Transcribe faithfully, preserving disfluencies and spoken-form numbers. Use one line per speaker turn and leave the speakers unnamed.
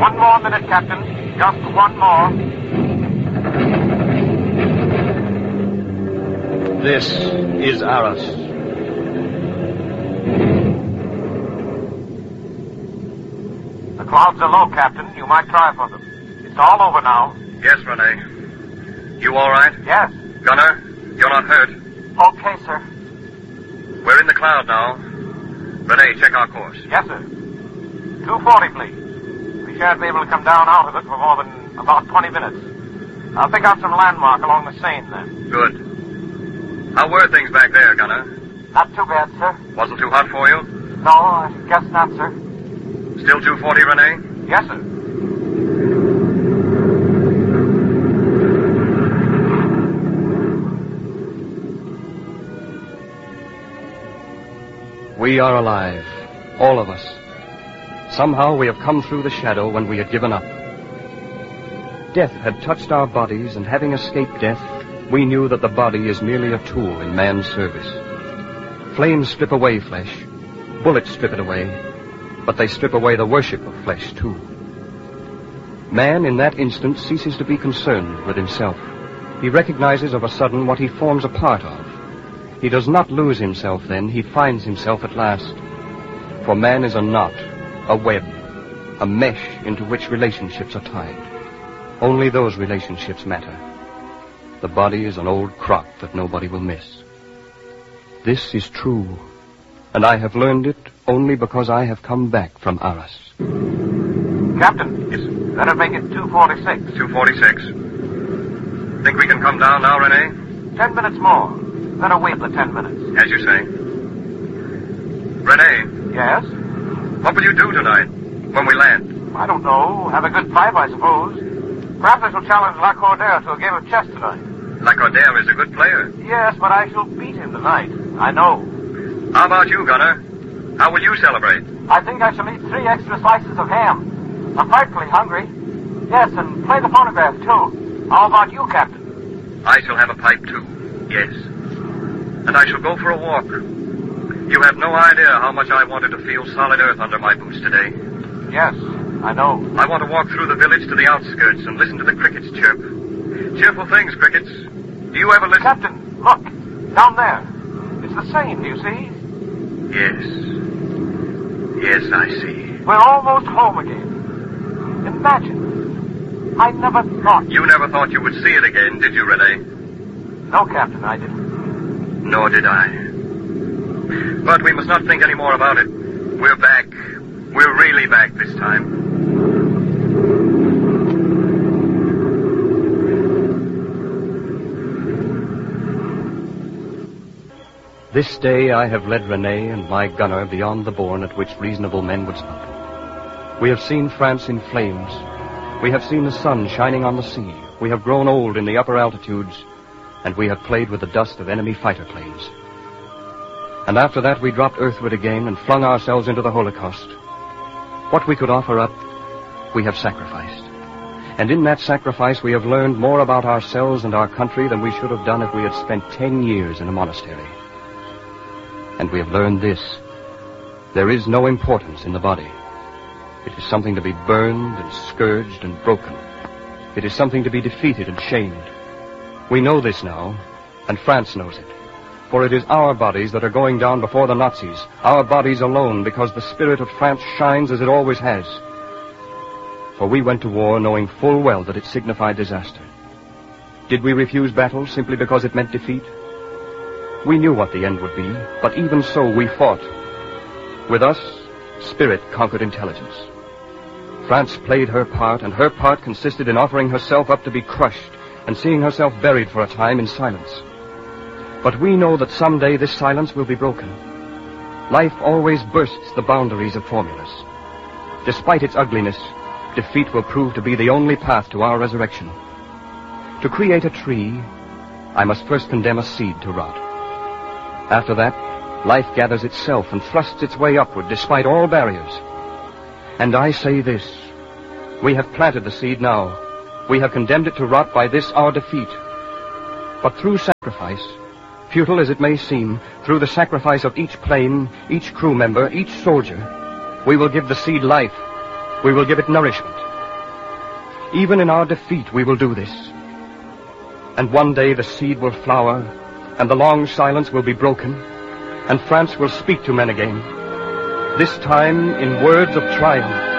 One more minute, Captain. Just one more.
This is Arras.
The clouds are low, Captain. You might try for them. It's all over now.
Yes, Rene. You all right?
Yes.
Gunner, you're not hurt.
Okay, sir.
We're in the cloud now. Rene, check our course.
Yes, sir. two forty, please. We shan't be able to come down out of it for more than about twenty minutes. I'll pick out some landmark along the Seine then.
Good. How were things back there, Gunner?
Not too bad, sir.
Wasn't too hot for you?
No, I guess not, sir.
Still two forty, Rene?
Yes, sir.
We are alive, all of us. Somehow we have come through the shadow when we had given up. Death had touched our bodies, and having escaped death, we knew that the body is merely a tool in man's service. Flames strip away flesh, bullets strip it away, but they strip away the worship of flesh, too. Man, in that instant, ceases to be concerned with himself. He recognizes of a sudden what he forms a part of. He does not lose himself then, he finds himself at last. For man is a knot, a web, a mesh into which relationships are tied. Only those relationships matter. The body is an old crock that nobody will miss. This is true, and I have learned it only because I have come back from Arras.
Captain.
Yes.
That'll make it two forty-six.
two forty-six. Think we can come down now, Rene?
Ten minutes more. Better wait the ten minutes.
As you say. Rene,
Yes?
what will you do tonight when we land?
I don't know. Have a good pipe, I suppose. Perhaps I shall challenge Lacordaire to a game of chess tonight.
Lacordaire is a good player.
Yes, but I shall beat him tonight. I know.
How about you, Gunner? How will you celebrate?
I think I shall eat three extra slices of ham. I'm frightfully hungry. Yes, and play the phonograph, too. How about you, Captain?
I shall have a pipe, too. Yes. And I shall go for a walk. You have no idea how much I wanted to feel solid earth under my boots today.
Yes, I know.
I want to walk through the village to the outskirts and listen to the crickets chirp. Cheerful things, crickets. Do you ever listen?
Captain, look. Down there. It's the Seine, do you see?
Yes. Yes, I see.
We're almost home again. Imagine. I never thought...
You never thought you would see it again, did you, Rene?
No, Captain, I didn't.
Nor did I. But we must not think any more about it. We're back. We're really back this time.
This day I have led Rene and my gunner beyond the bourne at which reasonable men would stop. We have seen France in flames. We have seen the sun shining on the sea. We have grown old in the upper altitudes, and we have played with the dust of enemy fighter planes. And after that we dropped earthward again and flung ourselves into the Holocaust. What we could offer up, we have sacrificed. And in that sacrifice we have learned more about ourselves and our country than we should have done if we had spent ten years in a monastery. And we have learned this. There is no importance in the body. It is something to be burned and scourged and broken. It is something to be defeated and shamed. We know this now, and France knows it. For it is our bodies that are going down before the Nazis, our bodies alone, because the spirit of France shines as it always has. For we went to war knowing full well that it signified disaster. Did we refuse battle simply because it meant defeat? We knew what the end would be, but even so we fought. With us, spirit conquered intelligence. France played her part, and her part consisted in offering herself up to be crushed and seeing herself buried for a time in silence. But we know that someday this silence will be broken. Life always bursts the boundaries of formulas. Despite its ugliness, defeat will prove to be the only path to our resurrection. To create a tree, I must first condemn a seed to rot. After that, life gathers itself and thrusts its way upward despite all barriers. And I say this, we have planted the seed now. We have condemned it to rot by this our defeat. But through sacrifice, futile as it may seem, through the sacrifice of each plane, each crew member, each soldier, we will give the seed life. We will give it nourishment. Even in our defeat, we will do this. And one day the seed will flower, and the long silence will be broken, and France will speak to men again. This time in words of triumph.